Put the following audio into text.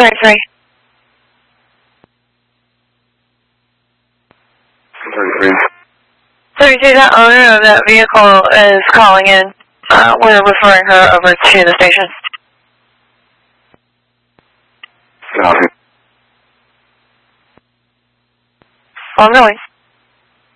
33. 33. 32, the owner of that vehicle is calling in. We're referring her over to the station. Copy. On the way.